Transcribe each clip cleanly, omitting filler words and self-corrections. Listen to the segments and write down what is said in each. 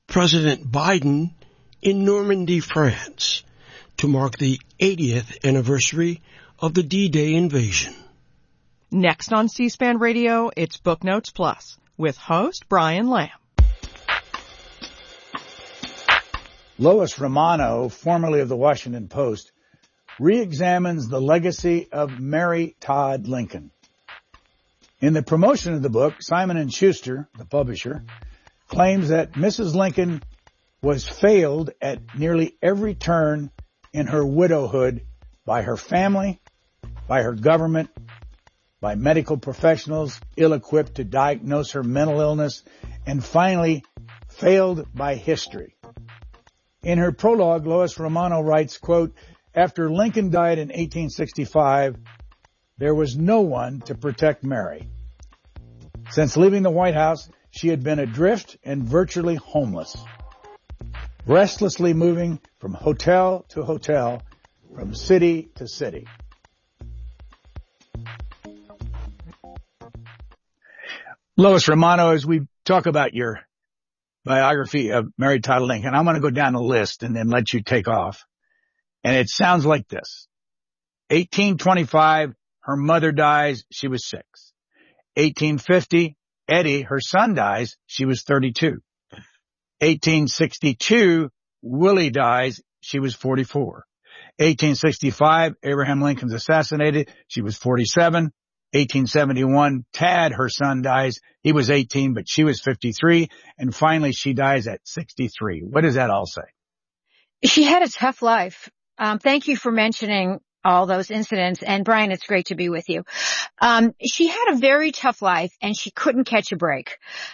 President Biden in Normandy, France, to mark the 80th anniversary of the D-Day invasion. Next on C-SPAN Radio, it's Book Notes Plus with host Brian Lamb. Lois Romano, formerly of the Washington Post, re-examines the legacy of Mary Todd Lincoln. In the promotion of the book, Simon & Schuster, the publisher, claims that Mrs. Lincoln was failed at nearly every turn in her widowhood by her family, by her government, by medical professionals ill-equipped to diagnose her mental illness, and finally failed by history. In her prologue, Lois Romano writes, quote, "After Lincoln died in 1865, there was no one to protect Mary. Since leaving the White House, she had been adrift and virtually homeless, restlessly moving from hotel to hotel, from city to city." Lois Romano, as we talk about your biography of Mary Todd Lincoln, I'm going to go down the list and then let you take off. And it sounds like this. 1825, her mother dies, she was 6. 1850, Eddie, her son, dies, she was 32. 1862, Willie dies, she was 44. 1865, Abraham Lincoln's assassinated, she was 47. 1871, Tad, her son, dies. He was 18, but she was 53. And finally, she dies at 63. What does that all say? She had a tough life. Thank you for mentioning all those incidents. And Brian, it's great to be with you. She had a very tough life and she couldn't catch a break.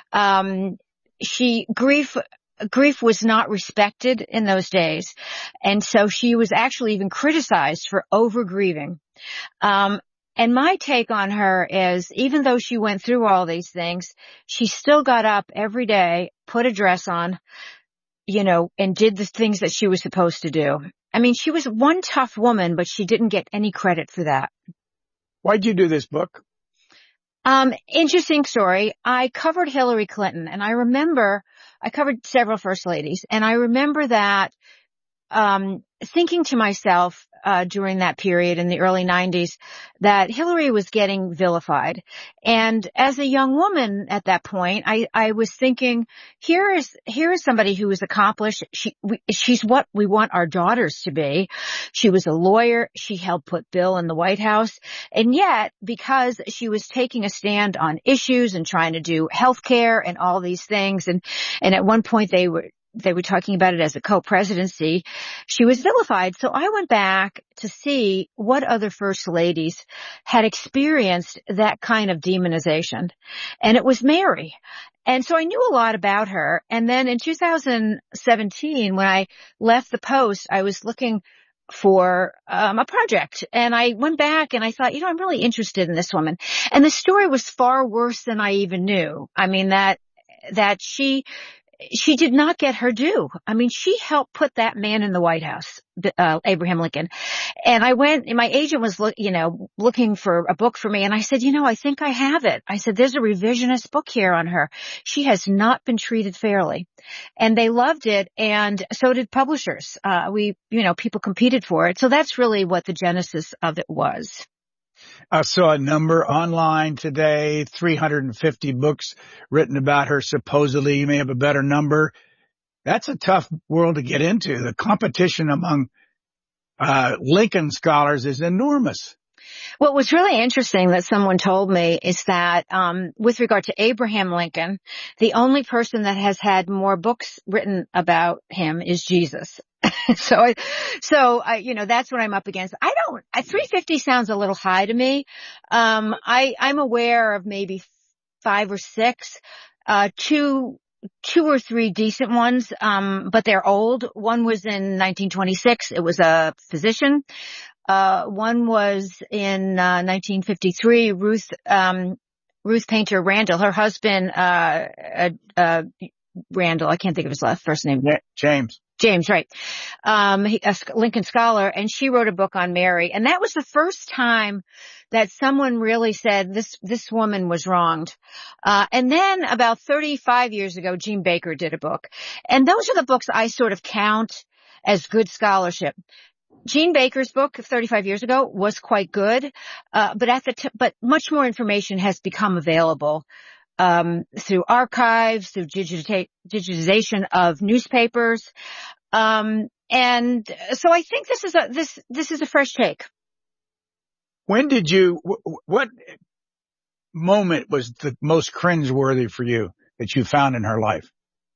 Grief was not respected in those days. And so she was actually even criticized for over grieving. And my take on her is, even though she went through all these things, she still got up every day, put a dress on, and did the things that she was supposed to do. I mean, she was one tough woman, but she didn't get any credit for that. Why'd you do this book? Interesting story. I covered Hillary Clinton, and I covered several first ladies, and I remember that thinking to myself during that period in the early 90s that Hillary was getting vilified. And as a young woman at that point, I was thinking, here is somebody who is accomplished. She's what we want our daughters to be. She was a lawyer. She helped put Bill in the White House. And yet, because she was taking a stand on issues and trying to do health care and all these things, and at one point they were talking about it as a co-presidency, she was vilified. So I went back to see what other first ladies had experienced that kind of demonization. And it was Mary. And so I knew a lot about her. And then in 2017, when I left the Post, I was looking for a project. And I went back and I thought, I'm really interested in this woman. And the story was far worse than I even knew. I mean, that she did not get her due. I mean, she helped put that man in the White House, Abraham Lincoln. And I went, and my agent was looking for a book for me. And I said, I think I have it. I said, there's a revisionist book here on her. She has not been treated fairly. And they loved it. And so did publishers. People competed for it. So that's really what the genesis of it was. I saw a number online today, 350 books written about her. Supposedly, you may have a better number. That's a tough world to get into. The competition among Lincoln scholars is enormous. What was really interesting that someone told me is that with regard to Abraham Lincoln, the only person that has had more books written about him is Jesus. So that's what I'm up against. 350 sounds a little high to me. I'm aware of maybe 5 or 6, two or three decent ones, but they're old. One was in 1926. It was a physician. One was in 1953. Ruth Painter Randall. Her husband, Randall. I can't think of his first name. James. James, right. A Lincoln scholar, and she wrote a book on Mary. And that was the first time that someone really said this woman was wronged. And then about 35 years ago, Jean Baker did a book. And those are the books I sort of count as good scholarship. Jean Baker's book 35 years ago was quite good. But much more information has become available through archives, through digitization of newspapers. And so I think this is a fresh take. When did what moment was the most cringeworthy for you that you found in her life?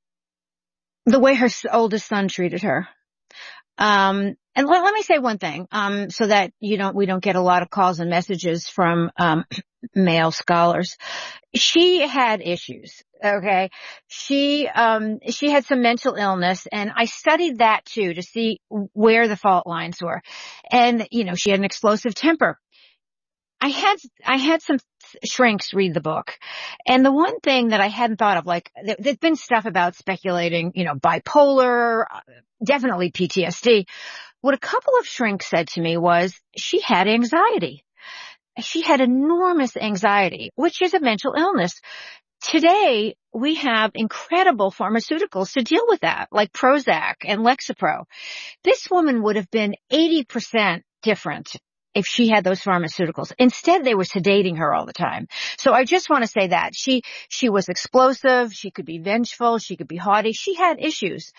The way her oldest son treated her. And let me say one thing, so that we don't get a lot of calls and messages from, male scholars. She had issues. Okay. She had some mental illness, and I studied that too to see where the fault lines were. And, she had an explosive temper. I had some shrinks read the book. And the one thing that I hadn't thought of, like, there's been stuff about speculating, bipolar, definitely PTSD. What a couple of shrinks said to me was she had anxiety. She had enormous anxiety, which is a mental illness. Today, we have incredible pharmaceuticals to deal with that, like Prozac and Lexapro. This woman would have been 80% different if she had those pharmaceuticals. Instead, they were sedating her all the time. So I just want to say that she was explosive. She could be vengeful. She could be haughty. She had issues.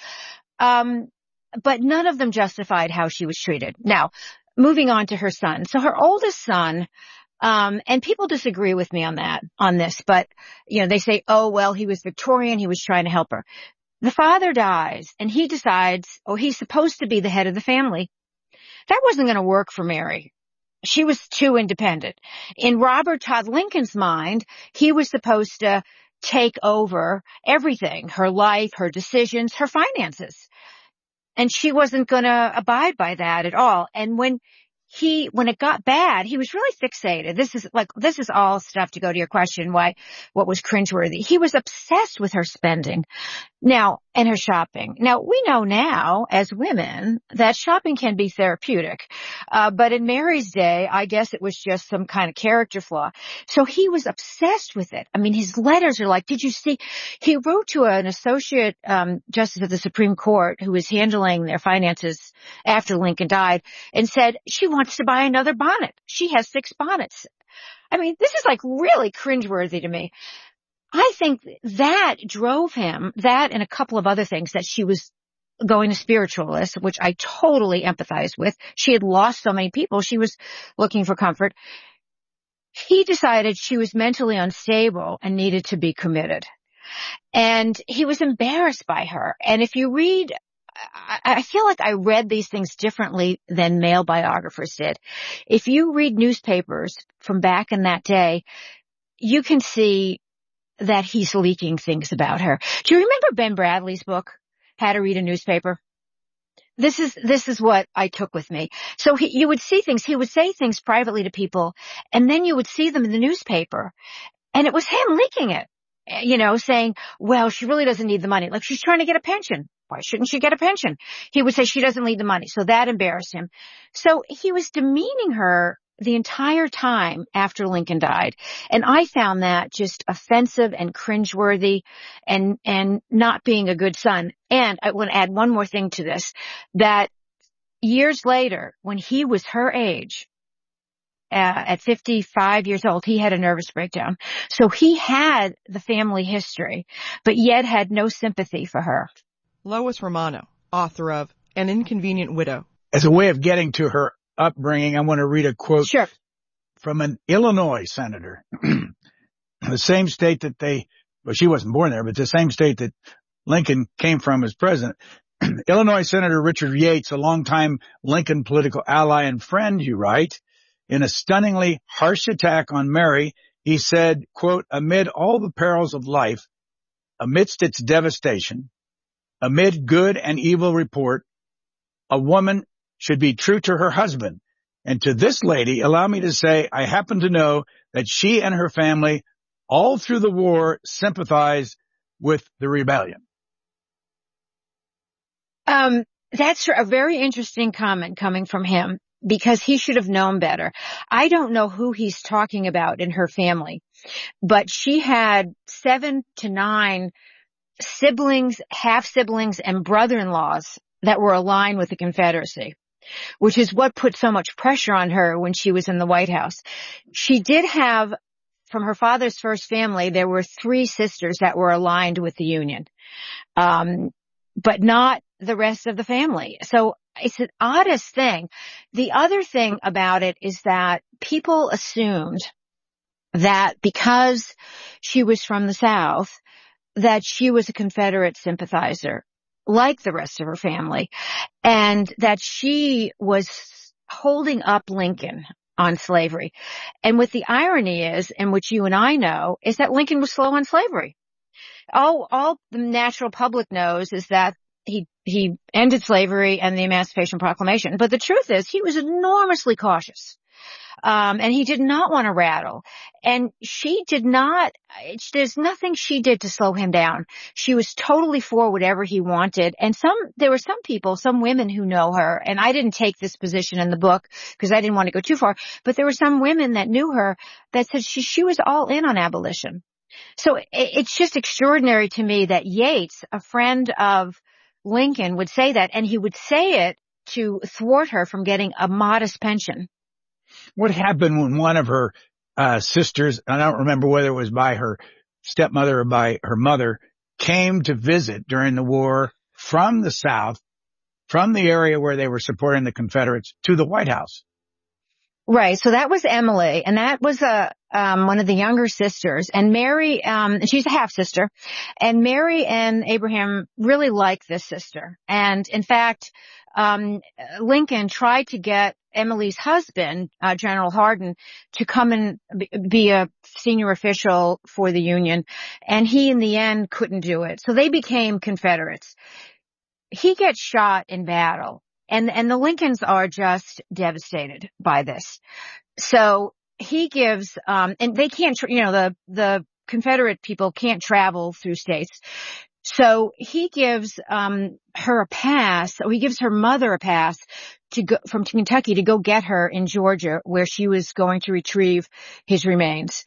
But none of them justified how she was treated. Now, moving on to her son. So her oldest son, and people disagree with me on this, but, they say, oh, well, he was Victorian. He was trying to help her. The father dies, and he decides, he's supposed to be the head of the family. That wasn't going to work for Mary. She was too independent. In Robert Todd Lincoln's mind, he was supposed to take over everything, her life, her decisions, her finances. And she wasn't going to abide by that at all. And when it got bad, he was really fixated. This is all stuff to go to your question, what was cringeworthy. He was obsessed with her spending. Now, and her shopping. Now, we know now, as women, that shopping can be therapeutic. But in Mary's day, I guess it was just some kind of character flaw. So he was obsessed with it. I mean, his letters are like, did you see? He wrote to an associate justice of the Supreme Court who was handling their finances after Lincoln died and said, she wants to buy another bonnet. She has 6 bonnets. I mean, this is like really cringeworthy to me. I think that drove him, that and a couple of other things, that she was going to spiritualists, which I totally empathize with. She had lost so many people. She was looking for comfort. He decided she was mentally unstable and needed to be committed. And he was embarrassed by her. And if you read, I feel like I read these things differently than male biographers did. If you read newspapers from back in that day, you can see that he's leaking things about her. Do you remember Ben Bradley's book, How to Read a Newspaper? This is what I took with me. So you would see things, he would say things privately to people, and then you would see them in the newspaper, and it was him leaking it, saying, well, she really doesn't need the money. Like, she's trying to get a pension. Why shouldn't she get a pension? He would say she doesn't need the money. So that embarrassed him. So he was demeaning her the entire time after Lincoln died. And I found that just offensive and cringeworthy and not being a good son. And I want to add one more thing to this, that years later, when he was her age, at 55 years old, he had a nervous breakdown. So he had the family history, but yet had no sympathy for her. Lois Romano, author of An Inconvenient Widow. As a way of getting to her upbringing, I want to read a quote from an Illinois senator, the same state that she wasn't born there, but the same state that Lincoln came from as president. Illinois Senator Richard Yates, a longtime Lincoln political ally and friend, you write, in a stunningly harsh attack on Mary, he said, quote, amid all the perils of life, amidst its devastation, amid good and evil report, a woman should be true to her husband. And to this lady, allow me to say, I happen to know that she and her family all through the war sympathized with the rebellion. That's a very interesting comment coming from him, because he should have known better. I don't know who he's talking about in her family, but she had 7 to 9 siblings, half-siblings, and brother-in-laws that were aligned with the Confederacy, which is what put so much pressure on her when she was in the White House. She did have, from her father's first family, there were 3 sisters that were aligned with the Union, but not the rest of the family. So it's an oddest thing. The other thing about it is that people assumed that because she was from the South, that she was a Confederate sympathizer, like the rest of her family, and that she was holding up Lincoln on slavery. And what the irony is, and which you and I know, is that Lincoln was slow on slavery. All the natural public knows is that he ended slavery and the Emancipation Proclamation. But the truth is, he was enormously cautious. And he did not want to rattle. And she did not, there's nothing she did to slow him down. She was totally for whatever he wanted. And there were some people, some women who know her, and I didn't take this position in the book because I didn't want to go too far, but there were some women that knew her that said she was all in on abolition. So it's just extraordinary to me that Yates, a friend of Lincoln, would say that, and he would say it to thwart her from getting a modest pension. What happened when one of her sisters, I don't remember whether it was by her stepmother or by her mother, came to visit during the war from the South, from the area where they were supporting the Confederates, to the White House? Right. So that was Emily, and that was one of the younger sisters. And Mary, she's a half sister, and Mary and Abraham really liked this sister. And in fact, Lincoln tried to get Emily's husband, General Hardin, to come and be a senior official for the Union, and he in the end couldn't do it. So they became Confederates. He gets shot in battle. And the Lincolns are just devastated by this. So he gives, and they can't, the Confederate people can't travel through states. So he gives, her a pass, or he gives her mother a pass to go from Kentucky to go get her in Georgia, where she was going to retrieve his remains.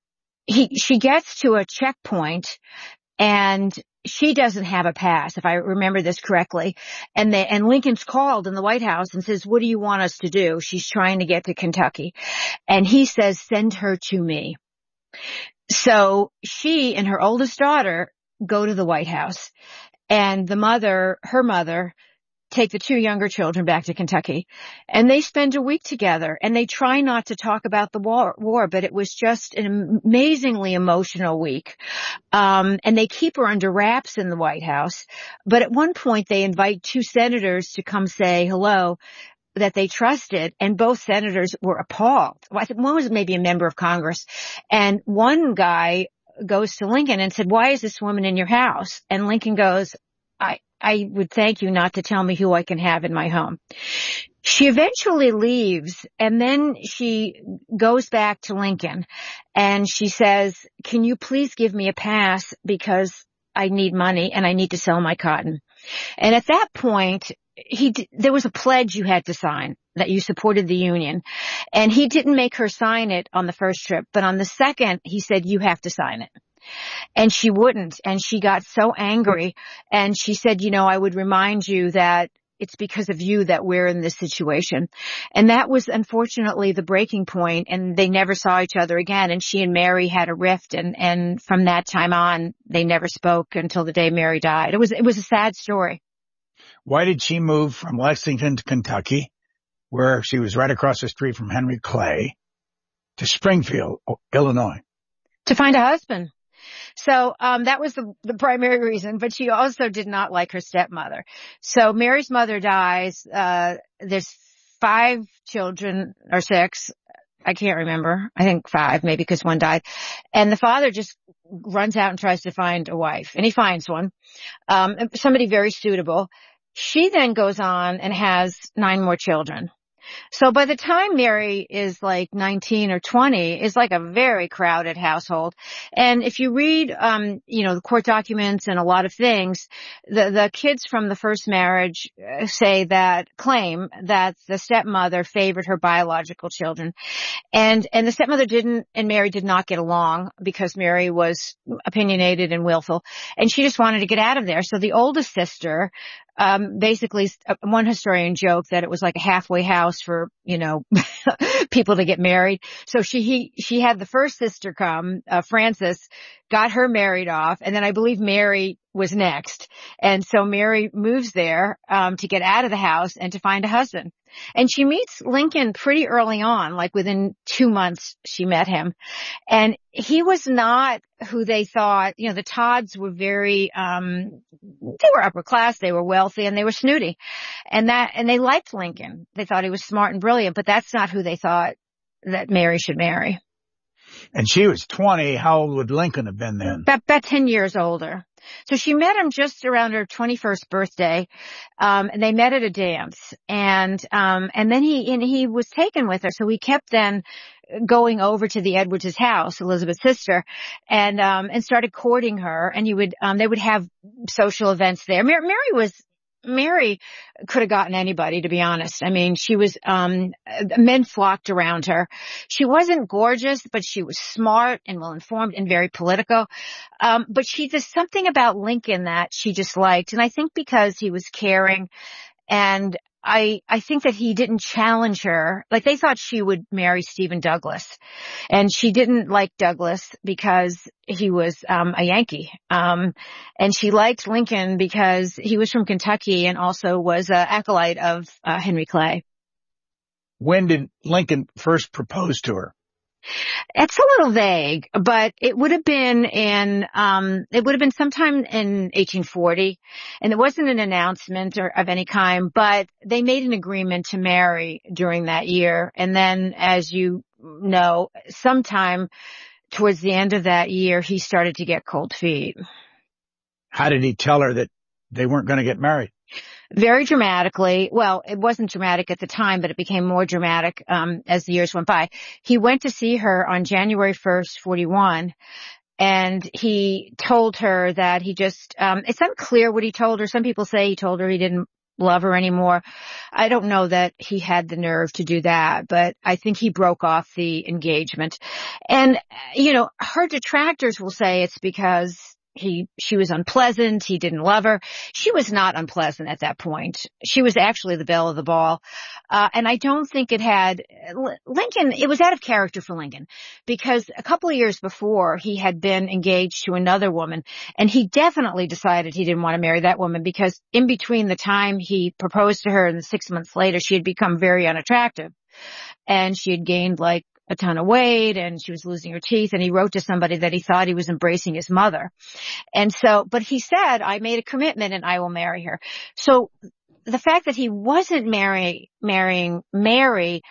She gets to a checkpoint, and she doesn't have a pass, if I remember this correctly. And Lincoln's called in the White House and says, "What do you want us to do? She's trying to get to Kentucky." And he says, "Send her to me." So she and her oldest daughter go to the White House, and her mother, take the 2 younger children back to Kentucky, and they spend a week together, and they try not to talk about the war, but it was just an amazingly emotional week. And they keep her under wraps in the White House, but at one point they invite 2 senators to come say hello that they trusted, and both senators were appalled. Well, I think one was maybe a member of Congress, and one guy goes to Lincoln and said, "Why is this woman in your house?" And Lincoln goes, I would thank you not to tell me who I can have in my home." She eventually leaves, and then she goes back to Lincoln, and she says, "Can you please give me a pass, because I need money and I need to sell my cotton." And at that point, there was a pledge you had to sign that you supported the Union, and he didn't make her sign it on the first trip, but on the second, he said, "You have to sign it." And she wouldn't, and she got so angry, and she said, "I would remind you that it's because of you that we're in this situation." And that was unfortunately the breaking point, and they never saw each other again, and she and Mary had a rift, and from that time on, they never spoke until the day Mary died. It was a sad story. Why did she move from Lexington to Kentucky, where she was right across the street from Henry Clay, to Springfield, Illinois? To find a husband. So that was the primary reason, but she also did not like her stepmother. So Mary's mother dies. There's 5 children, or 6. I can't remember. I think 5, maybe, because one died. And the father just runs out and tries to find a wife, and he finds one, somebody very suitable. She then goes on and has 9 more children. So by the time Mary is like 19 or 20, it's like a very crowded household. And if you read, the court documents and a lot of things, the kids from the first marriage claim that the stepmother favored her biological children. And the stepmother and Mary did not get along because Mary was opinionated and willful, and she just wanted to get out of there. So the oldest sister, basically one historian joked that it was like a halfway house for, people to get married. So she had the first sister come, Frances, got her married off, and then I believe Mary was next. And so Mary moves there, to get out of the house and to find a husband. And she meets Lincoln pretty early on, like within 2 months she met him. And he was not who they thought. The Todds were very, they were upper class, they were wealthy, and they were snooty. And they liked Lincoln. They thought he was smart and brilliant, but that's not who they thought that Mary should marry. And she was 20. How old would Lincoln have been then? About 10 years older. So she met him just around her 21st birthday. And they met at a dance. And then he was taken with her. So he kept then going over to the Edwards' house, Elizabeth's sister, and started courting her. And they would have social events there. Mary could have gotten anybody, to be honest. I mean, she was, men flocked around her. She wasn't gorgeous, but she was smart and well-informed and very political. But there's something about Lincoln that she just liked. And I think because he was caring, and I think that he didn't challenge her. Like, they thought she would marry Stephen Douglas, and she didn't like Douglas because he was a Yankee. And she liked Lincoln because he was from Kentucky and also was an acolyte of Henry Clay. When did Lincoln first propose to her? It's a little vague, but it would have been sometime in 1840, and it wasn't an announcement of any kind, but they made an agreement to marry during that year. And then, as you know, sometime towards the end of that year, he started to get cold feet. How did he tell her that they weren't going to get married? Very dramatically. Well, it wasn't dramatic at the time, but it became more dramatic as the years went by. He went to see her on January 1st, 41, and he told her that he just, it's unclear what he told her. Some people say he told her he didn't love her anymore. I don't know that he had the nerve to do that, but I think he broke off the engagement. And, her detractors will say it's because she was unpleasant. He didn't love her. She was not unpleasant at that point. She was actually the belle of the ball. And I don't think it was out of character for Lincoln, because a couple of years before he had been engaged to another woman, and he definitely decided he didn't want to marry that woman, because in between the time he proposed to her and 6 months later, she had become very unattractive, and she had gained like a ton of weight, and she was losing her teeth, and he wrote to somebody that he thought he was embracing his mother. And so, but he said, I made a commitment and I will marry her. So the fact that he wasn't marrying Mary,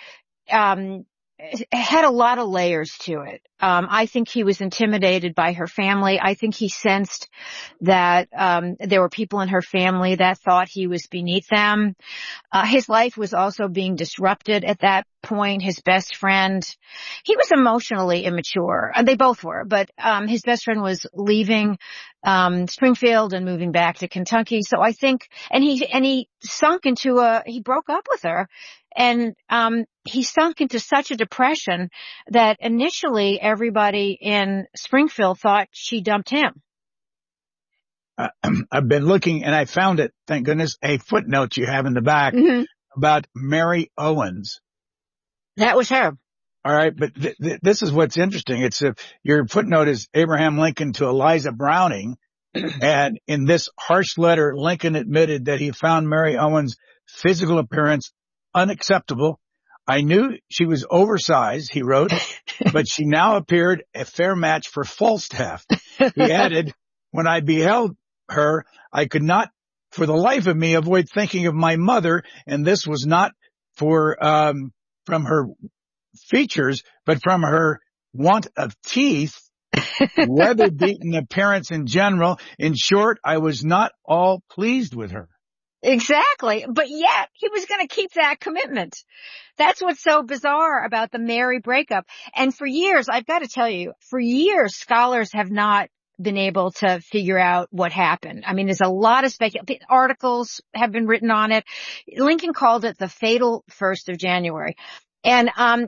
had a lot of layers to it. I think he was intimidated by her family. I think he sensed that there were people in her family that thought he was beneath them. His life was also being disrupted at that point. His best friend, he was emotionally immature. They both were, but his best friend was leaving Springfield and moving back to Kentucky. So I think, and he sunk into he broke up with her. And he sunk into such a depression that initially everybody in Springfield thought she dumped him. I've been looking, and I found it, thank goodness, a footnote you have in the back about Mary Owens. That was her. All right, but this is what's interesting. It's your footnote is Abraham Lincoln to Eliza Browning, and in this harsh letter, Lincoln admitted that he found Mary Owens' physical appearance unacceptable. I knew she was oversized, he wrote, but she now appeared a fair match for Falstaff. He added, when I beheld her, I could not for the life of me avoid thinking of my mother, and this was not from her features, but from her want of teeth, weather-beaten appearance in general. In short, I was not all pleased with her. Exactly. But yet he was going to keep that commitment. That's what's so bizarre about the Mary breakup. And for years, I've got to tell you, for years, scholars have not been able to figure out what happened. I mean, there's a lot of articles have been written on it. Lincoln called it the fatal 1st of January. And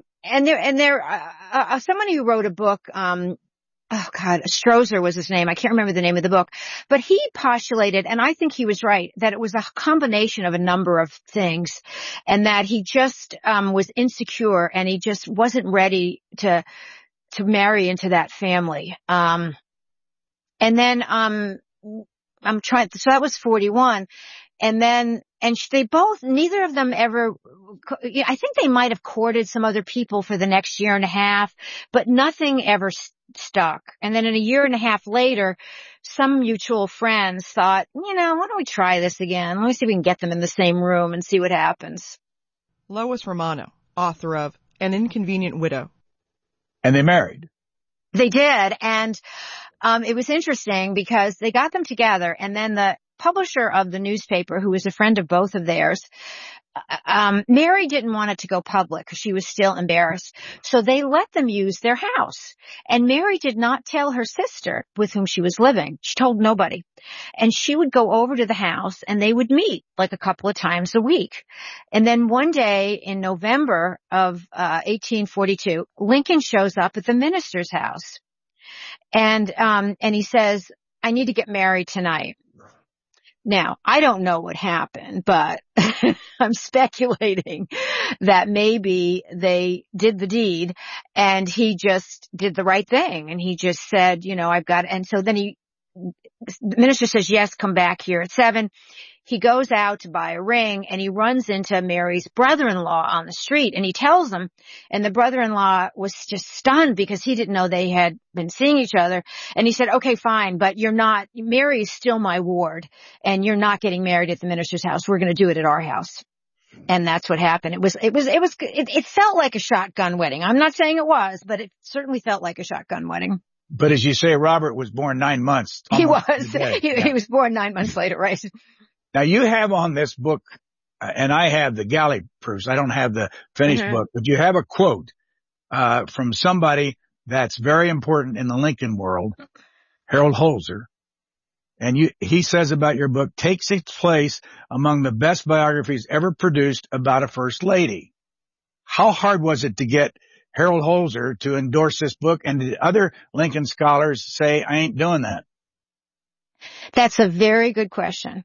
somebody who wrote a book, oh God, Strozer was his name. I can't remember the name of the book, but he postulated, and I think he was right, that it was a combination of a number of things, and that he just was insecure and he just wasn't ready to marry into that family. And then so that was 41. And then, neither of them ever, I think they might have courted some other people for the next year and a half, but nothing ever stuck. And then in a year and a half later, some mutual friends thought, why don't we try this again? Let me see if we can get them in the same room and see what happens. Lois Romano, author of An Inconvenient Widow. And they married. They did. And it was interesting because they got them together, and then the publisher of the newspaper, who was a friend of both of theirs, Mary didn't want it to go public because she was still embarrassed. So they let them use their house. And Mary did not tell her sister with whom she was living. She told nobody. And she would go over to the house and they would meet like a couple of times a week. And then one day in November of 1842, Lincoln shows up at the minister's house. And he says, I need to get married tonight. Now, I don't know what happened, but I'm speculating that maybe they did the deed and he just did the right thing. And he just said, and so then the minister says, yes, come back here at 7. He goes out to buy a ring and he runs into Mary's brother-in-law on the street and he tells him, and the brother-in-law was just stunned because he didn't know they had been seeing each other. And he said, okay, fine, but Mary is still my ward and you're not getting married at the minister's house. We're going to do it at our house. And that's what happened. It felt like a shotgun wedding. I'm not saying it was, but it certainly felt like a shotgun wedding. But as you say, Robert was born 9 months. He was. He was born 9 months later, right? Now you have on this book, and I have the galley proofs. I don't have the finished book, but you have a quote, from somebody that's very important in the Lincoln world, Harold Holzer. And he says about your book, takes its place among the best biographies ever produced about a first lady. How hard was it to get Harold Holzer to endorse this book? And did other Lincoln scholars say, I ain't doing that? That's a very good question.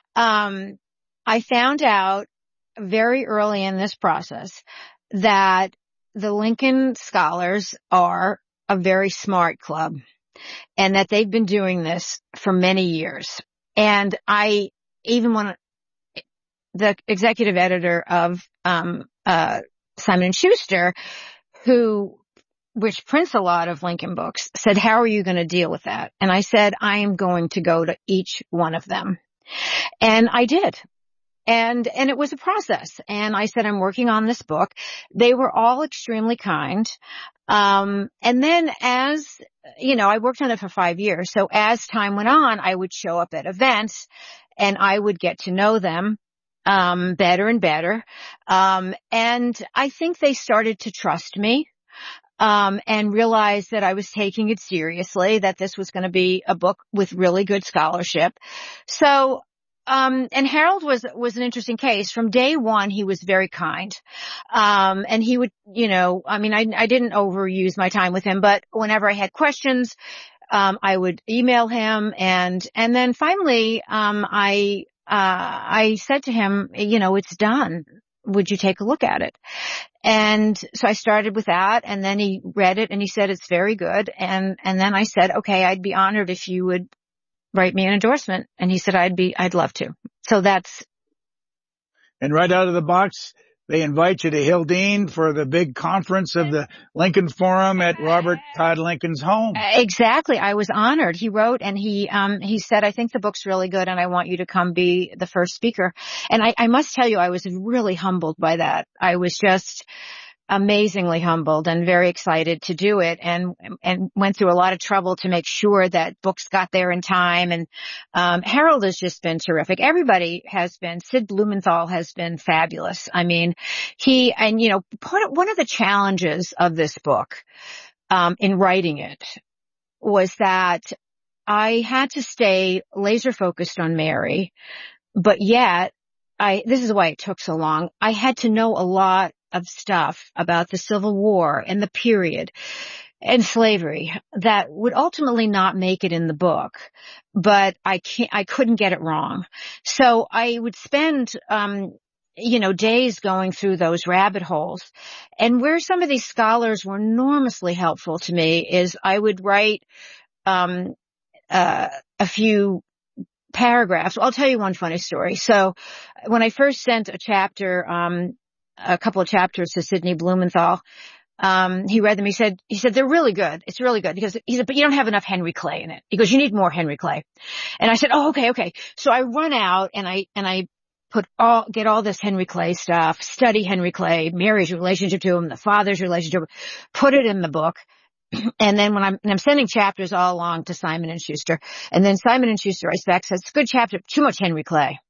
I found out very early in this process that the Lincoln scholars are a very smart club and that they've been doing this for many years. And the executive editor of Simon & Schuster, which prints a lot of Lincoln books, said, how are you going to deal with that? And I said, I am going to go to each one of them. And I did. And it was a process. And I said, I'm working on this book. They were all extremely kind. And then I worked on it for 5 years. So as time went on, I would show up at events and I would get to know them better and better. And I think they started to trust me. And realized that I was taking it seriously, that this was going to be a book with really good scholarship. So, and Harold was an interesting case. From day one, he was very kind. And he would, I didn't overuse my time with him, but whenever I had questions, I would email him. And then finally, I said to him, it's done. Would you take a look at it? And so I started with that, and then he read it and he said, it's very good. And then I said, okay, I'd be honored if you would write me an endorsement. And he said, I'd love to. So that's. And right out of the box, they invite you to Hildene for the big conference of the Lincoln Forum at Robert Todd Lincoln's home. Exactly. I was honored. He wrote and he said, I think the book's really good and I want you to come be the first speaker. And I must tell you, I was really humbled by that. I was just, amazingly humbled and very excited to do it, and went through a lot of trouble to make sure that books got there in time. And Harold has just been terrific. Everybody has been. Sid Blumenthal has been fabulous. I mean, one of the challenges of this book in writing it was that I had to stay laser focused on Mary, but yet this is why it took so long. I had to know a lot of stuff about the Civil War and the period and slavery that would ultimately not make it in the book, but I couldn't get it wrong. So I would spend, days going through those rabbit holes. And where some of these scholars were enormously helpful to me is I would write, a few paragraphs. I'll tell you one funny story. So when I first sent a couple of chapters to Sidney Blumenthal, he read them. He said, they're really good. It's really good. He said, but you don't have enough Henry Clay in it. He goes, you need more Henry Clay. And I said, oh, okay. So I run out and I get all this Henry Clay stuff, study Henry Clay, Mary's relationship to him, the father's relationship, put it in the book. And then when I'm sending chapters all along to Simon & Schuster, and then Simon & Schuster writes back, says, it's a good chapter, too much Henry Clay.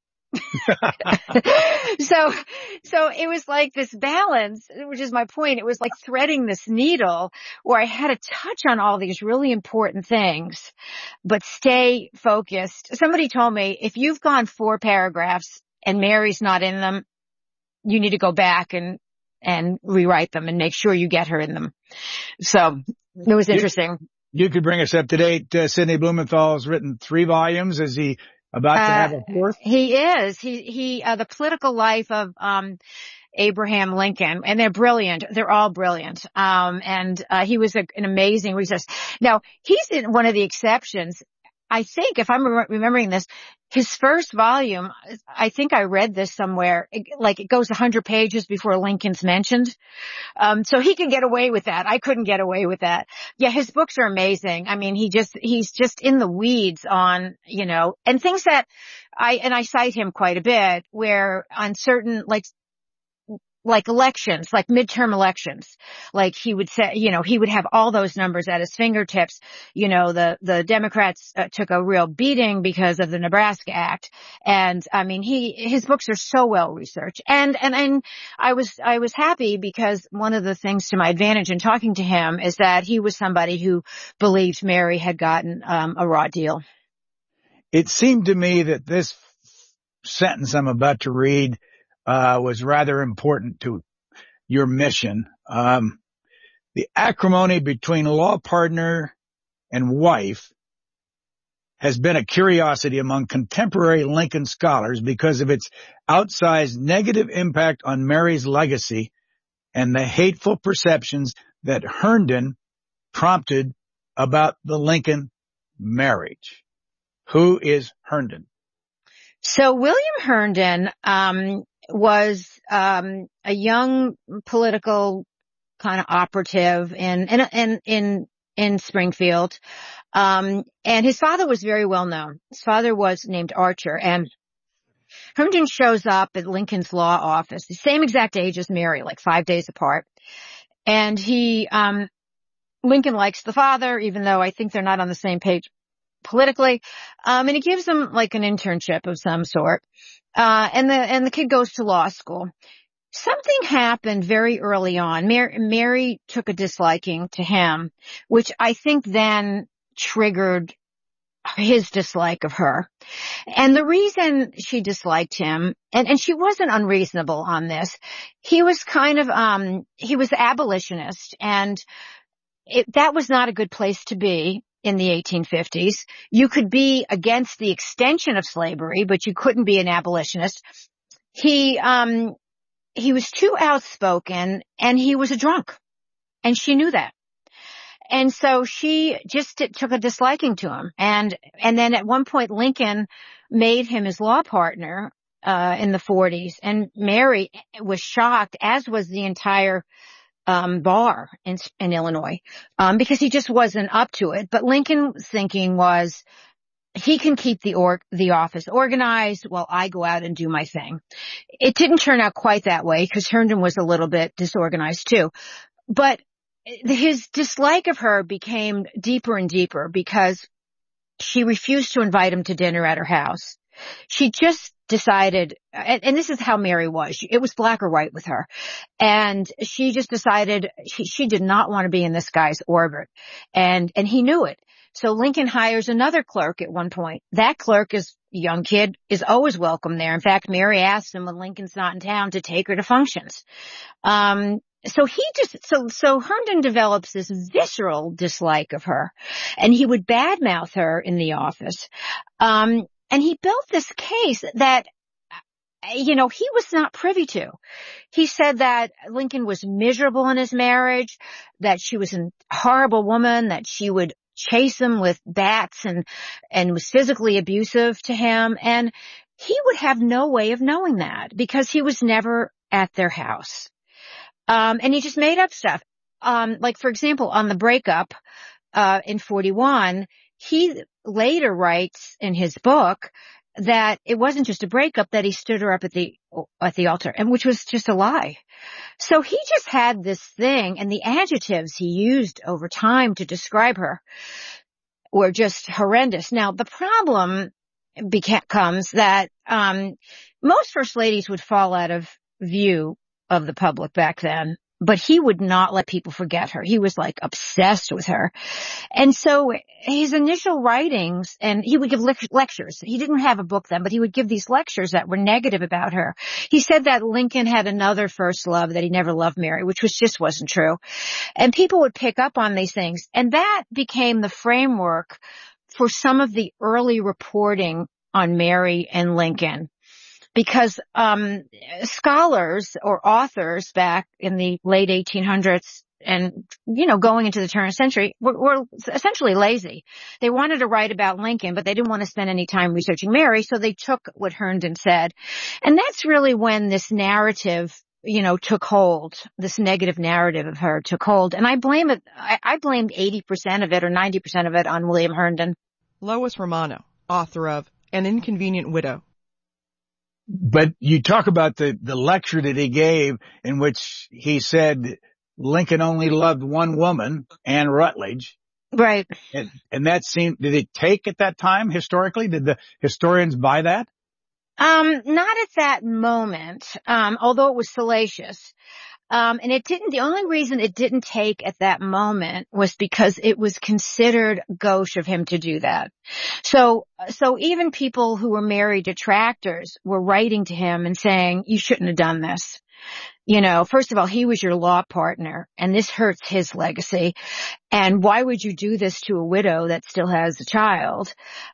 So it was like this balance, which is my point. It was like threading this needle where I had to touch on all these really important things, but stay focused. Somebody told me, if you've gone 4 paragraphs and Mary's not in them, you need to go back and rewrite them and make sure you get her in them. So it was interesting. You could bring us up to date. Sidney Blumenthal has written 3 volumes. Is he about to have a 4th? He is. The political life of, Abraham Lincoln, and they're brilliant. They're all brilliant. He was an amazing resource. Now, he's in one of the exceptions. I think, if I'm remembering this, his first volume, I think I read this somewhere, it goes 100 pages before Lincoln's mentioned. So he can get away with that. I couldn't get away with that. Yeah, his books are amazing. I mean, he's just in the weeds on, and things that I cite him quite a bit, where on certain, like elections, like midterm elections, like he would say, he would have all those numbers at his fingertips. The Democrats took a real beating because of the Nebraska Act. And I mean, his books are so well researched. And I was happy because one of the things to my advantage in talking to him is that he was somebody who believed Mary had gotten a raw deal. It seemed to me that this sentence I'm about to read was rather important to your mission. The acrimony between law partner and wife has been a curiosity among contemporary Lincoln scholars because of its outsized negative impact on Mary's legacy and the hateful perceptions that Herndon prompted about the Lincoln marriage. Who is Herndon? So William Herndon was a young political kind of operative in Springfield. And his father was very well known. His father was named Archer, and Herndon shows up at Lincoln's law office, the same exact age as Mary, like 5 days apart. And Lincoln likes the father, even though I think they're not on the same page politically. And he gives him like an internship of some sort. And the kid goes to law school. Something happened very early on. Mary took a disliking to him, which I think then triggered his dislike of her. And the reason she disliked him, and she wasn't unreasonable on this, he was kind of, he was abolitionist, and that was not a good place to be in the 1850s. You could be against the extension of slavery, but you couldn't be an abolitionist. He was too outspoken, and he was a drunk, and she knew that. And so she just took a disliking to him. And then at one point, Lincoln made him his law partner, in the 40s. And Mary was shocked, as was the entire, bar in Illinois, because he just wasn't up to it. But Lincoln's thinking was, he can keep the office organized while I go out and do my thing. It didn't turn out quite that way because Herndon was a little bit disorganized too. But his dislike of her became deeper and deeper because she refused to invite him to dinner at her house. She just decided, and this is how Mary was. It was black or white with her. And she just decided she did not want to be in this guy's orbit. And he knew it. So Lincoln hires another clerk at one point. That clerk is a young kid, is always welcome there. In fact, Mary asks him when Lincoln's not in town to take her to functions. So Herndon develops this visceral dislike of her, and he would badmouth her in the office. And he built this case that, he was not privy to. He said that Lincoln was miserable in his marriage, that she was a horrible woman, that she would chase him with bats and was physically abusive to him. And he would have no way of knowing that because he was never at their house. And he just made up stuff. Like, for example, on the breakup, in 41, he later writes in his book that it wasn't just a breakup, that he stood her up at the altar, and which was just a lie. So he just had this thing, and the adjectives he used over time to describe her were just horrendous. Now, the problem comes that, most first ladies would fall out of view of the public back then, but he would not let people forget her. He was like obsessed with her. And so his initial writings, and he would give lectures. He didn't have a book then, but he would give these lectures that were negative about her. He said that Lincoln had another first love, that he never loved Mary, which wasn't true. And people would pick up on these things. And that became the framework for some of the early reporting on Mary and Lincoln. Because scholars or authors back in the late 1800s and, going into the turn of the century were essentially lazy. They wanted to write about Lincoln, but they didn't want to spend any time researching Mary, so they took what Herndon said. And that's really when this narrative, took hold. This negative narrative of her took hold. And I blame it. I blamed 80% of it or 90% of it on William Herndon. Lois Romano, author of An Inconvenient Widow. But you talk about the lecture that he gave in which he said Lincoln only loved one woman, Anne Rutledge. Right. And that did it take at that time historically? Did the historians buy that? Not at that moment, although it was salacious. And the only reason it didn't take at that moment was because it was considered gauche of him to do that. So even people who were Mary detractors were writing to him and saying, you shouldn't have done this. First of all, he was your law partner, and this hurts his legacy. And why would you do this to a widow that still has a child?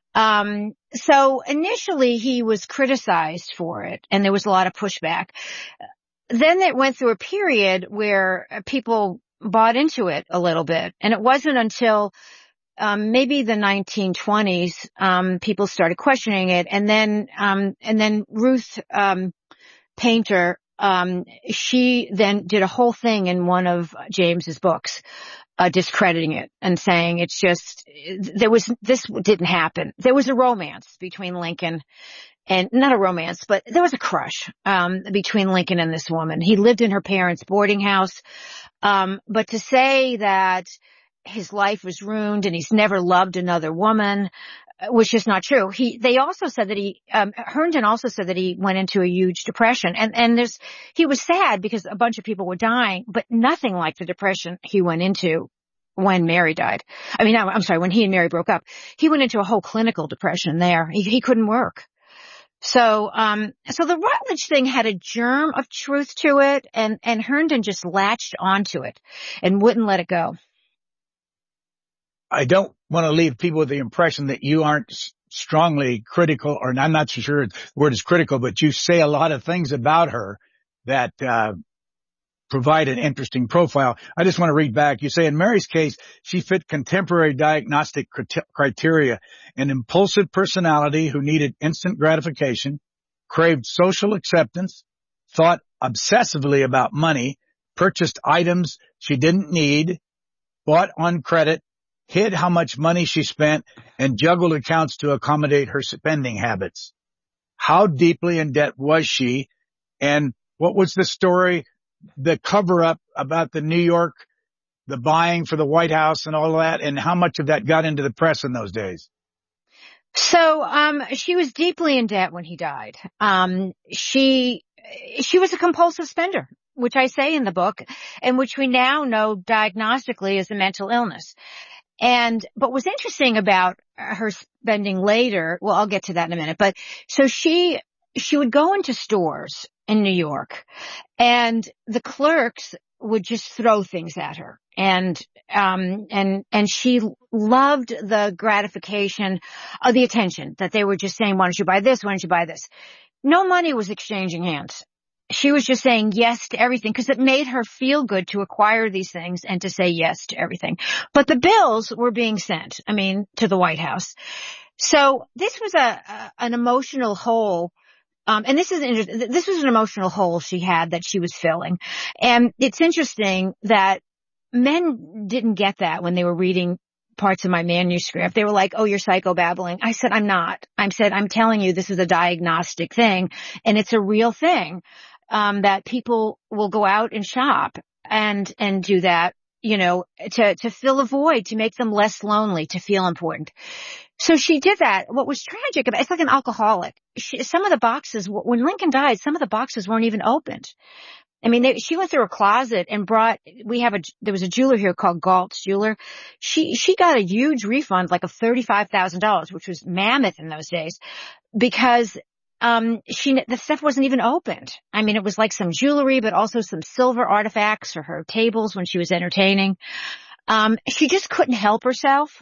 So initially he was criticized for it, and there was a lot of pushback. Then it went through a period where people bought into it a little bit. And it wasn't until maybe the 1920s people started questioning it. And then Ruth Painter, she then did a whole thing in one of James's books discrediting it and saying this didn't happen. There was a romance between Lincoln and not a romance, but there was a crush, between Lincoln and this woman. He lived in her parents' boarding house. But to say that his life was ruined and he's never loved another woman was just not true. They also said that Herndon also said that he went into a huge depression. And he was sad because a bunch of people were dying, but nothing like the depression he went into when Mary died. I mean, I'm sorry, when he and Mary broke up. He went into a whole clinical depression there. He couldn't work. So the Rutledge thing had a germ of truth to it, and Herndon just latched onto it and wouldn't let it go. I don't want to leave people with the impression that you aren't strongly critical, or I'm not so sure the word is critical, but you say a lot of things about her that provide an interesting profile. I just want to read back. You say, in Mary's case, she fit contemporary diagnostic criteria: an impulsive personality who needed instant gratification, craved social acceptance, thought obsessively about money, purchased items she didn't need, bought on credit, hid how much money she spent, and juggled accounts to accommodate her spending habits. How deeply in debt was she? And what was the story, the cover-up about the New York, the buying for the White House and all that, and how much of that got into the press in those days? So, she was deeply in debt when he died. She was a compulsive spender, which I say in the book, and which we now know diagnostically as a mental illness. But what's interesting about her spending later, well, I'll get to that in a minute, but so she would go into stores in New York and the clerks would just throw things at her. And she loved the gratification of the attention that they were just saying, why don't you buy this? Why don't you buy this? No money was exchanging hands. She was just saying yes to everything because it made her feel good to acquire these things and to say yes to everything. But the bills were being sent, to the White House. So this was an emotional hole. And this was an emotional hole she had that she was filling. And it's interesting that men didn't get that when they were reading parts of my manuscript. They were like, oh, you're psychobabbling. I said, I'm not. I'm telling you this is a diagnostic thing and it's a real thing. That people will go out and shop and do that, to fill a void, to make them less lonely, to feel important. So she did that. What was tragic about it's like an alcoholic. Some of the boxes, when Lincoln died, some of the boxes weren't even opened. She went through a closet and there was a jeweler here called Galt's Jeweler. She got a huge refund, like of $35,000, which was mammoth in those days, because the stuff wasn't even opened. It was like some jewelry, but also some silver artifacts for her tables when she was entertaining. She just couldn't help herself.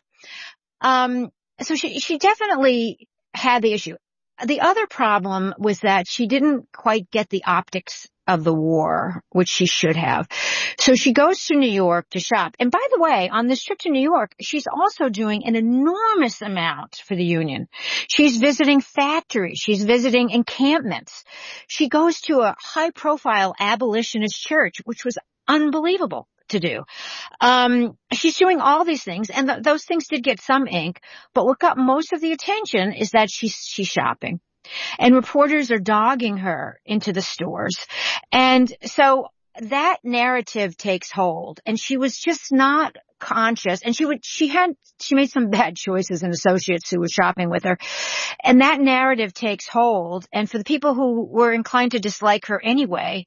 So she definitely had the issue. The other problem was that she didn't quite get the optics of the war, which she should have. So she goes to New York to shop. And by the way, on this trip to New York, she's also doing an enormous amount for the Union. She's visiting factories. She's visiting encampments. She goes to a high-profile abolitionist church, which was unbelievable to do. She's doing all these things, and those things did get some ink, but what got most of the attention is that she's shopping. And reporters are dogging her into the stores. And so that narrative takes hold, and she was just not conscious. And she made some bad choices in associates who were shopping with her. And that narrative takes hold. And for the people who were inclined to dislike her anyway,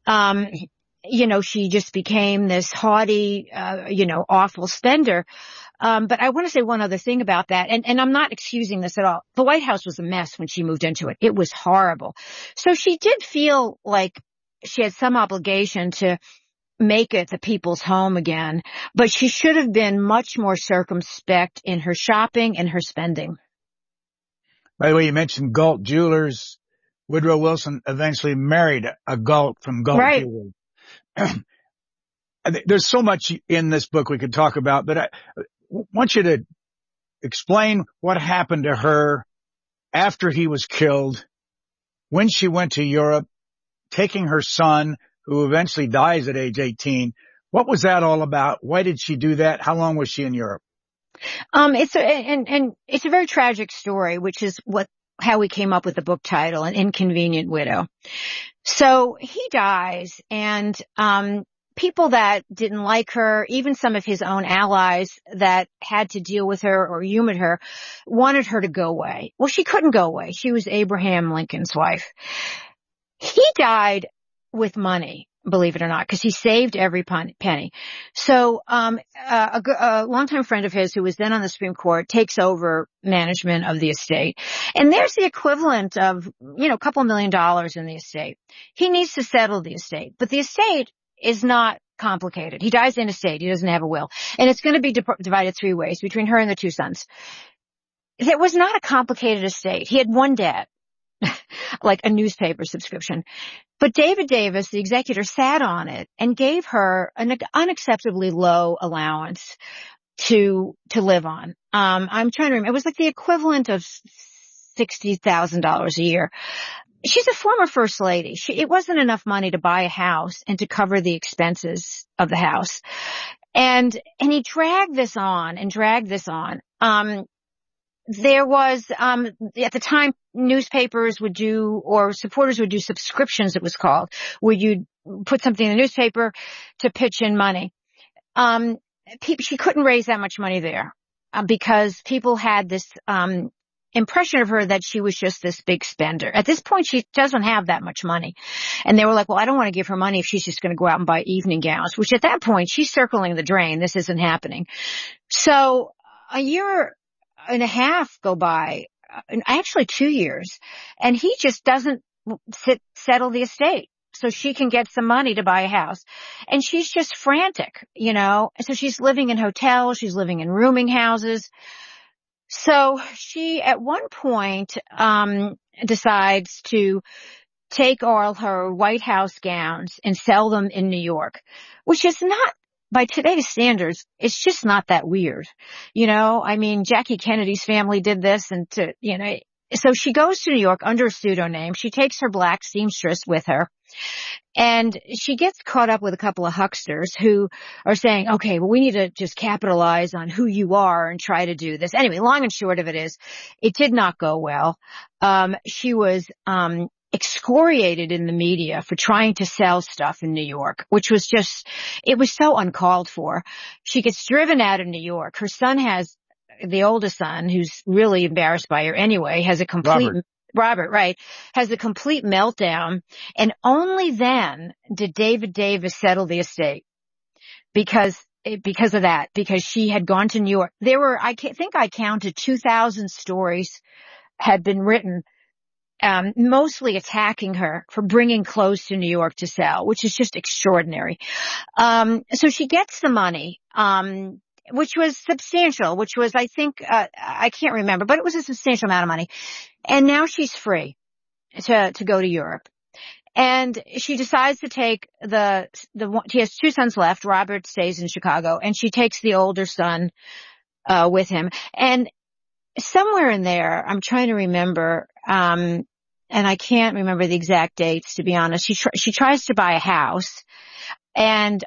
she just became this haughty, awful spender. But I want to say one other thing about that, and I'm not excusing this at all. The White House was a mess when she moved into it. It was horrible. So she did feel like she had some obligation to make it the people's home again, but she should have been much more circumspect in her shopping and her spending. By the way, you mentioned Galt Jewelers. Woodrow Wilson eventually married a Galt from Galt right. Jewelers. There's so much in this book we could talk about, but I want you to explain what happened to her after he was killed, when she went to Europe, taking her son, who eventually dies at age 18. What was that all about? Why did she do that? How long was she in Europe? It's a very tragic story, which is how we came up with the book title, An Inconvenient Widow. So he dies, and people that didn't like her, even some of his own allies that had to deal with her or humor her, wanted her to go away. Well, she couldn't go away. She was Abraham Lincoln's wife. He died with money, believe it or not, because he saved every penny. So a longtime friend of his who was then on the Supreme Court takes over management of the estate. And there's the equivalent of, a couple $1 million in the estate. He needs to settle the estate, but the estate is not complicated. He dies in estate. He doesn't have a will. And it's going to be divided 3 ways between her and the 2 sons. It was not a complicated estate. He had one debt, like a newspaper subscription. But David Davis, the executor, sat on it and gave her an unacceptably low allowance to live on. I'm trying to remember. It was like the equivalent of $60,000 a year. She's a former first lady. It wasn't enough money to buy a house and to cover the expenses of the house. And he dragged this on and dragged this on. There was, at the time, newspapers would do, or supporters would do subscriptions, it was called, where you'd put something in the newspaper to pitch in money. She couldn't raise that much money there, because people had this, impression of her that she was just this big spender. At this point, she doesn't have that much money. And they were like, well, I don't want to give her money if she's just going to go out and buy evening gowns, which at that point, she's circling the drain. This isn't happening. So a year and a half go by, actually 2 years, and he just doesn't settle the estate so she can get some money to buy a house. And she's just frantic, you know. So she's living in hotels, she's living in rooming houses. So she, at one point, decides to take all her White House gowns and sell them in New York, which is not, by today's standards, it's just not that weird. You know, I mean, Jackie Kennedy's family did this, and so she goes to New York under a pseudonym. She takes her black seamstress with her, and she gets caught up with a couple of hucksters who are saying, okay, well, we need to just capitalize on who you are and try to do this. Anyway, long and short of it is, it did not go well. She was, excoriated in the media for trying to sell stuff in New York, which was just, it was so uncalled for. She gets driven out of New York. Her son the oldest son, who's really embarrassed by her anyway, has a complete, Robert, right, has a complete meltdown. And only then did David Davis settle the estate because of that, because she had gone to New York. There were, I think I counted 2,000 stories had been written, mostly attacking her for bringing clothes to New York to sell, which is just extraordinary. So she gets the money, which was substantial, which was, I think, I can't remember, but it was a substantial amount of money. And now she's free to go to Europe. And she decides to take she has 2 sons left. Robert stays in Chicago, and she takes the older son, with him. And somewhere in there, I'm trying to remember, and I can't remember the exact dates, to be honest. She tries to buy a house, and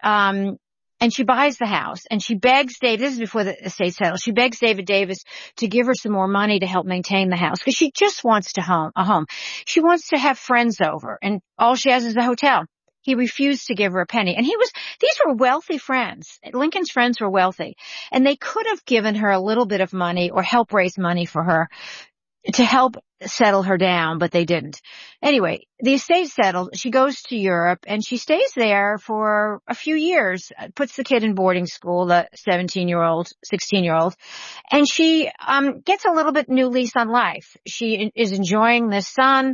she buys the house, and she begs this is before the estate settles, she begs David Davis to give her some more money to help maintain the house, because she just wants a home. She wants to have friends over, and all she has is a hotel. He refused to give her a penny. And these were wealthy friends. Lincoln's friends were wealthy. And they could have given her a little bit of money or help raise money for her to help settle her down, but they didn't. Anyway, the estate settled. She goes to Europe, and she stays there for a few years, puts the kid in boarding school, the 16-year-old, and she gets a little bit new lease on life. She is enjoying the sun,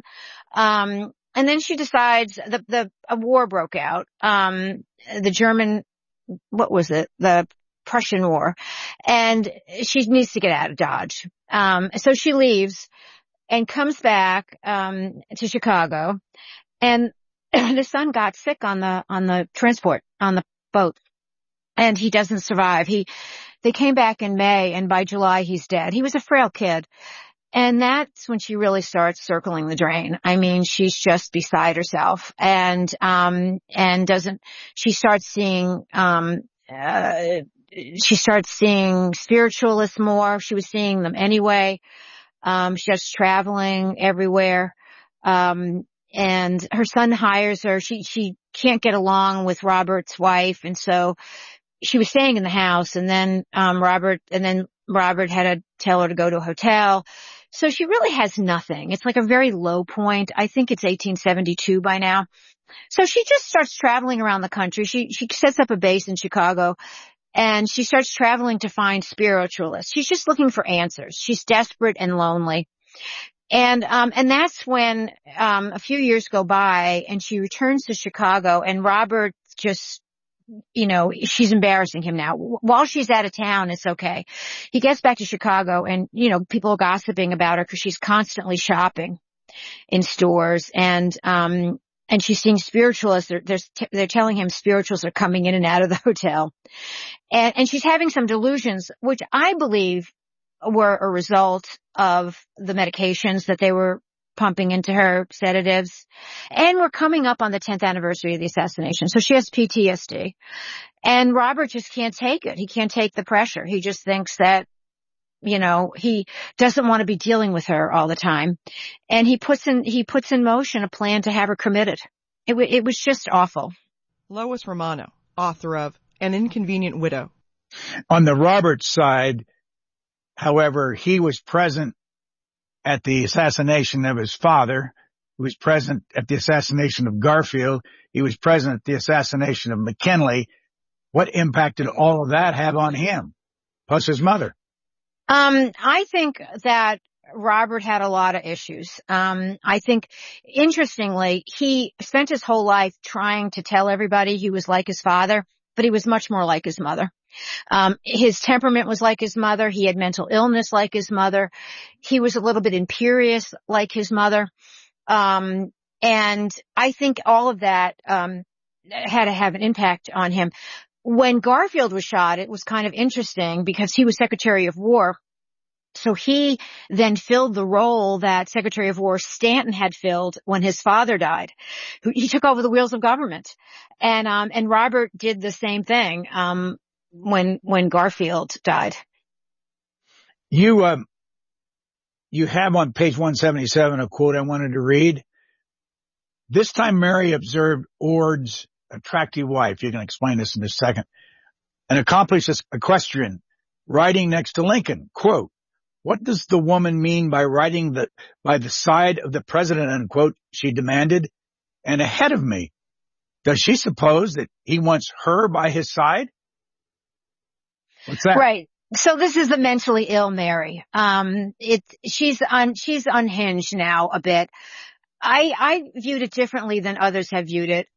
and then she decides a war broke out. The German, what was it? The Prussian War. And she needs to get out of Dodge. So she leaves and comes back, to Chicago. And the son got sick on the transport, on the boat. And he doesn't survive. They came back in May, and by July he's dead. He was a frail kid. And that's when she really starts circling the drain. I mean, she's just beside herself, and she starts seeing spiritualists more. She was seeing them anyway. She starts traveling everywhere. And her son hires her. She can't get along with Robert's wife. And so she was staying in the house, and then, Robert had to tell her to go to a hotel. So she really has nothing. It's like a very low point. I think it's 1872 by now. So she just starts traveling around the country. She sets up a base in Chicago, and she starts traveling to find spiritualists. She's just looking for answers. She's desperate and lonely. And that's when, a few years go by, and she returns to Chicago, and Robert just, she's embarrassing him now. While she's out of town, it's okay. He gets back to Chicago, and, people are gossiping about her because she's constantly shopping in stores, and she's seeing spiritualists. They're telling him spirituals are coming in and out of the hotel. And she's having some delusions, which I believe were a result of the medications that they were pumping into her sedatives. And we're coming up on the 10th anniversary of the assassination. So she has PTSD. And Robert just can't take it. He can't take the pressure. He just thinks that, he doesn't want to be dealing with her all the time. And he puts in motion a plan to have her committed. It was just awful. Lois Romano, author of An Inconvenient Widow. On the Roberts side, however, he was present at the assassination of his father. He was present at the assassination of Garfield. He was present at the assassination of McKinley. What impact did all of that have on him, plus his mother? I think that Robert had a lot of issues. I think, interestingly, he spent his whole life trying to tell everybody he was like his father, but he was much more like his mother. His temperament was like his mother. He had mental illness like his mother. He was a little bit imperious like his mother. And I think all of that, had to have an impact on him. When Garfield was shot, it was kind of interesting because he was Secretary of War. So he then filled the role that Secretary of War Stanton had filled when his father died. He took over the wheels of government. And Robert did the same thing, when Garfield died. You have on page 177 a quote I wanted to read. This time Mary observed Ord's attractive wife. You can explain this in a second. An accomplished equestrian riding next to Lincoln. Quote, what does the woman mean by riding by the side of the president, unquote, she demanded, and ahead of me? Does she suppose that he wants her by his side? What's that? Right. So this is the mentally ill Mary. She's unhinged now a bit. I viewed it differently than others have viewed it.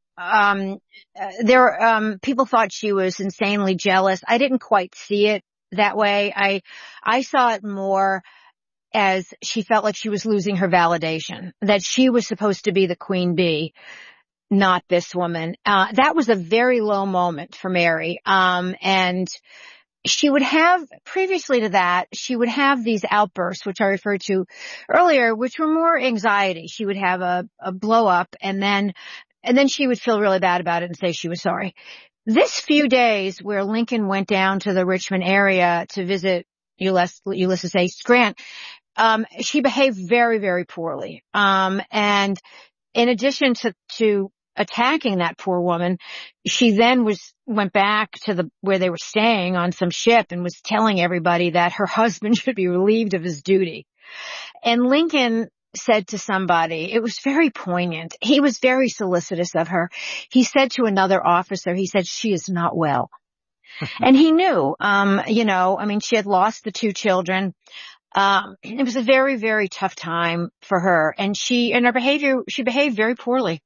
People thought she was insanely jealous. I didn't quite see it that way. I saw it more as she felt like she was losing her validation, that she was supposed to be the queen bee, not this woman. That was a very low moment for Mary. And she would have, previously to that, she would have these outbursts, which I referred to earlier, which were more anxiety. She would have a blow up and then she would feel really bad about it and say she was sorry. This few days where Lincoln went down to the Richmond area to visit Ulysses S. Grant, she behaved very, very poorly. And in addition to attacking that poor woman, she then went back to where they were staying on some ship and was telling everybody that her husband should be relieved of his duty. And Lincoln said to somebody, it was very poignant. He was very solicitous of her. He said to another officer, he said, she is not well. And he knew, she had lost the two children. It was a very, very tough time for her. And she behaved very poorly.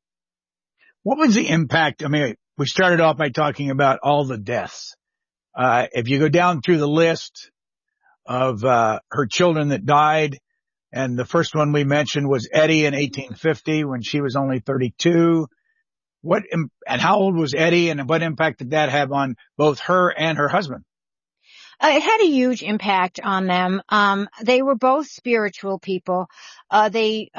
What was the impact? I mean, we started off by talking about all the deaths. If you go down through the list of her children that died, and the first one we mentioned was Eddie in 1850 when she was only 32. And how old was Eddie, and what impact did that have on both her and her husband? It had a huge impact on them. They were both spiritual people. And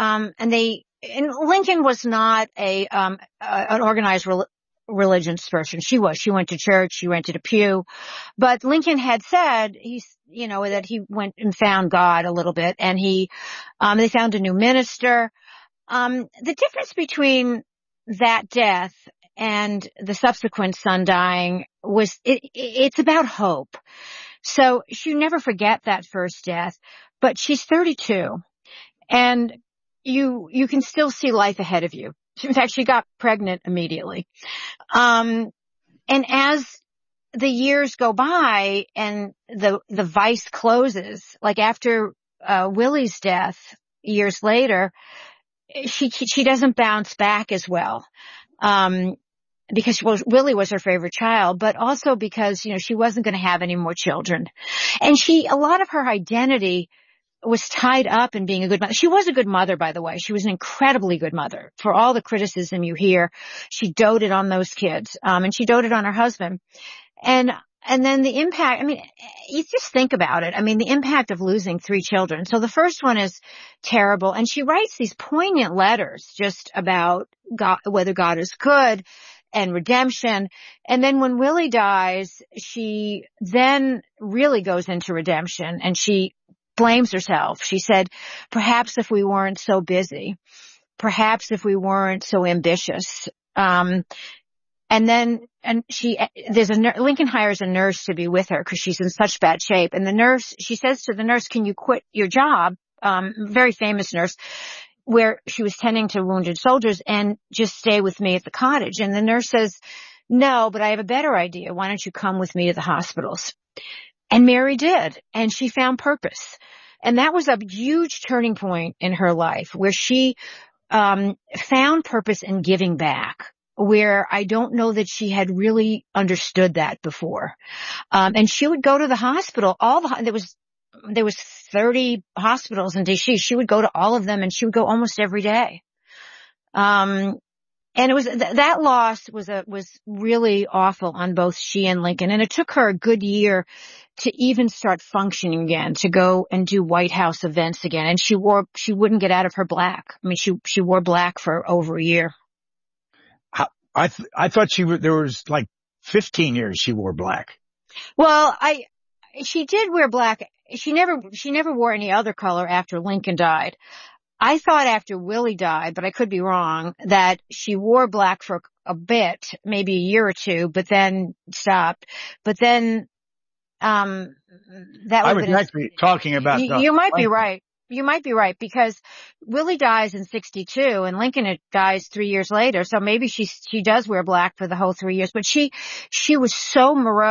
Lincoln was not an organized religious person. She went to church, she rented a pew, but Lincoln had said that he went and found God a little bit, and they found a new minister. The difference between that death and the subsequent son dying was it's about hope. So she'll never forget that first death, but she's 32 and you can still see life ahead of you. In fact, she got pregnant immediately. And as the years go by and the vice closes, like after Willie's death years later, she doesn't bounce back as well. Because Willie was her favorite child, but also because, she wasn't going to have any more children. And a lot of her identity was tied up in being a good mother. She was a good mother, by the way. She was an incredibly good mother. For all the criticism you hear, she doted on those kids, and she doted on her husband. And then the impact, I mean, you just think about it. I mean, the impact of losing 3 children. So the first one is terrible. And she writes these poignant letters just about God, whether God is good and redemption. And then when Willie dies, she then really goes into redemption and she blames herself. She said, perhaps if we weren't so busy, perhaps if we weren't so ambitious, Lincoln hires a nurse to be with her because she's in such bad shape. And the nurse, she says to the nurse, can you quit your job? Very famous nurse, where she was tending to wounded soldiers, and just stay with me at the cottage. And the nurse says, no, but I have a better idea. Why don't you come with me to the hospitals? And Mary did. And she found purpose. And that was a huge turning point in her life where she found purpose in giving back, where I don't know that she had really understood that before. And she would go to the hospital, there was 30 hospitals in DC. She would go to all of them, and she would go almost every day. And it was, that loss was really awful on both she and Lincoln. And it took her a good year to even start functioning again, to go and do White House events again. And she wouldn't get out of her black. I mean, she wore black for over a year. I thought there was like 15 years she wore black. Well, she did wear black. She never wore any other color after Lincoln died. I thought after Willie died, but I could be wrong, that she wore black for a bit, maybe a year or two, but then stopped. But then, that I was actually talking about. You might be right. You might be right, because Willie dies in 62 and Lincoln dies 3 years later. So maybe she does wear black for the whole 3 years, but she was so morose.